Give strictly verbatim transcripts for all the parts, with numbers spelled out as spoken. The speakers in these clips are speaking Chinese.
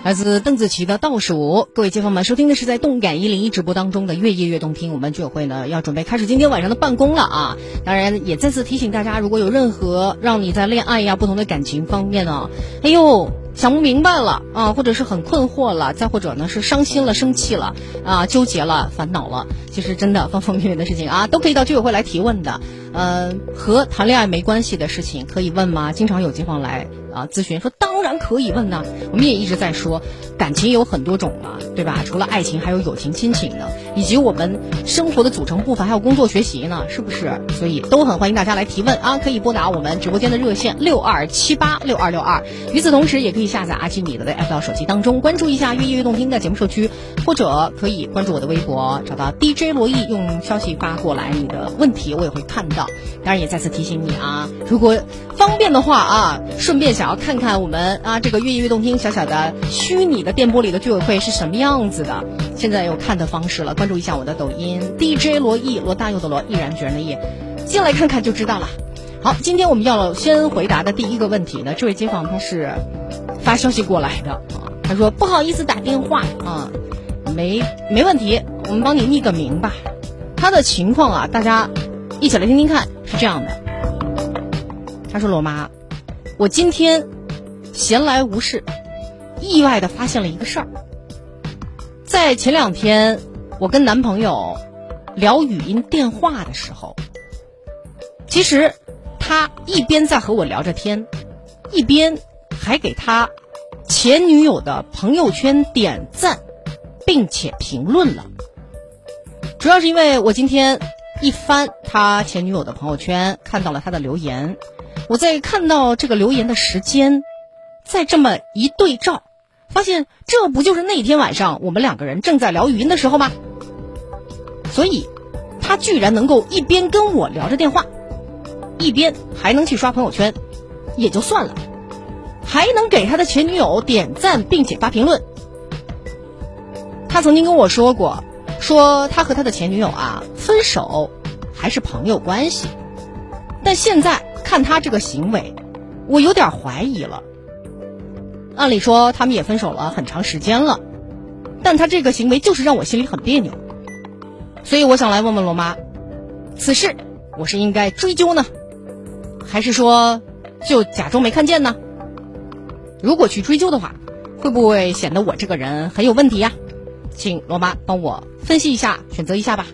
来自邓紫棋的倒数。各位街坊们，收听的是在动感一零一直播当中的越夜越动听。我们居委会呢要准备开始今天晚上的办公了啊！当然也再次提醒大家，如果有任何让你在恋爱呀、不同的感情方面呢，哎呦想不明白了啊，或者是很困惑了，再或者呢是伤心了、生气了啊、纠结了、烦恼了，其实真的方方面面的事情啊，都可以到居委会来提问的。呃，和谈恋爱没关系的事情可以问吗？经常有街坊来啊咨询说，当然可以问呢。我们也一直在说，感情有很多种嘛，对吧？除了爱情，还有友情、亲情呢，以及我们生活的组成部分，还有工作、学习呢，是不是？所以都很欢迎大家来提问啊，可以拨打我们直播间的热线六二七八六二六二。与此同时，也可以下载阿基米德的 App 到手机当中，关注一下越夜越动听的节目社区，或者可以关注我的微博，找到 D J 罗毅，用消息发过来你的问题，我也会看到。当然也再次提醒你啊，如果方便的话啊，顺便想要看看我们啊这个越夜越动听小小的虚拟的电波里的居委会是什么样子的，现在有看的方式了，关注一下我的抖音 D J 罗毅，罗大佑的罗，毅然决然的毅，进来看看就知道了。好，今天我们要先回答的第一个问题呢，这位街坊他是发消息过来的啊，他说不好意思打电话啊，没没问题，我们帮你匿个名吧。他的情况啊，大家一起来听听看，是这样的。他说罗妈，我今天闲来无事，意外的发现了一个事儿。在前两天我跟男朋友聊语音电话的时候，其实他一边在和我聊着天，一边还给他前女友的朋友圈点赞并且评论了。主要是因为我今天一翻他前女友的朋友圈，看到了他的留言，我在看到这个留言的时间，再这么一对照，发现这不就是那天晚上我们两个人正在聊语音的时候吗？所以他居然能够一边跟我聊着电话，一边还能去刷朋友圈，也就算了，还能给他的前女友点赞并且发评论。他曾经跟我说过，说他和他的前女友啊分手还是朋友关系，但现在看他这个行为，我有点怀疑了。按理说他们也分手了很长时间了，但他这个行为就是让我心里很别扭。所以我想来问问罗妈，此事我是应该追究呢，还是说就假装没看见呢？如果去追究的话，会不会显得我这个人很有问题呀？请罗妈帮我分析一下，选择一下吧。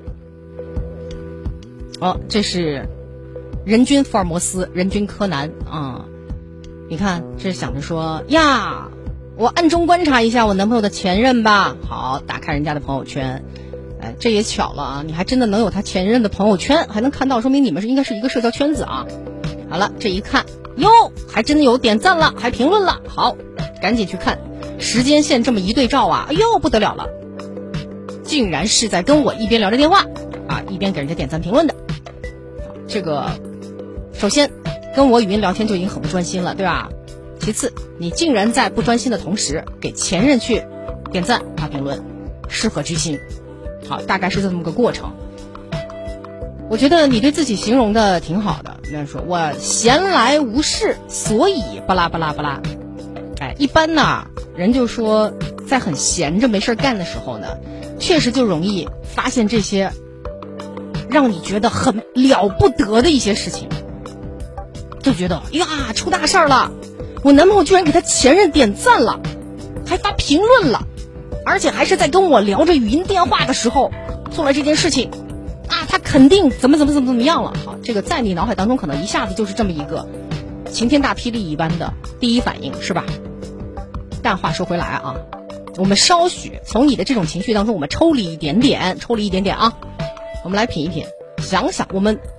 哦，这是人均福尔摩斯，人均柯南啊！你看，这想着说呀，我暗中观察一下我男朋友的前任吧。好，打开人家的朋友圈，哎，这也巧了啊！你还真的能有他前任的朋友圈，还能看到，说明你们是应该是一个社交圈子啊。好了，这一看，哟，还真的有点赞了，还评论了。好，赶紧去看时间线，这么一对照啊，哎呦，不得了了！竟然是在跟我一边聊着电话啊，一边给人家点赞评论的。这个首先跟我语音聊天就已经很不专心了，对吧？其次你竟然在不专心的同时给前任去点赞发评论，是何居心？好，大概是这么个过程。我觉得你对自己形容的挺好的，那说我闲来无事，所以巴拉巴拉巴拉。哎，一般呢人就说在很闲着没事干的时候呢，确实就容易发现这些让你觉得很了不得的一些事情，就觉得呀出大事了，我男朋友居然给他前任点赞了，还发评论了，而且还是在跟我聊着语音电话的时候做了这件事情啊，他肯定怎么怎么怎么怎么样了。好，这个在你脑海当中可能一下子就是这么一个晴天大霹雳一般的第一反应，是吧？但话说回来啊，我们稍许从你的这种情绪当中我们抽离一点点，抽离一点点啊，我们来品一品，想想我们